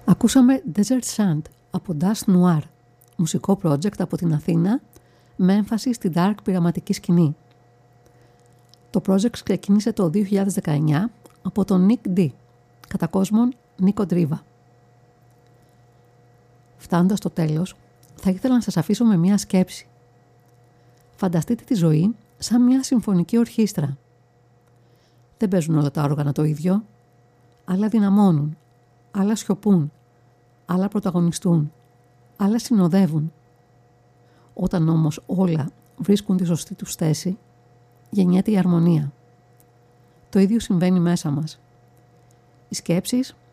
Ακούσαμε Desert Sand από Dust Noir, μουσικό project από την Αθήνα με έμφαση στη dark πειραματική σκηνή. Το project ξεκίνησε το 2019 από τον Nick D, κατά κόσμον Νίκο Ντρίβα. Φτάνοντας στο τέλος, θα ήθελα να σας αφήσω με μια σκέψη. Φανταστείτε τη ζωή σαν μια συμφωνική ορχήστρα. Δεν παίζουν όλα τα όργανα το ίδιο, άλλα δυναμώνουν, άλλα σιωπούν, άλλα πρωταγωνιστούν, άλλα συνοδεύουν. Όταν όμως όλα βρίσκουν τη σωστή τους θέση, γεννιέται η αρμονία. Το ίδιο συμβαίνει μέσα μας. Οι σκέψεις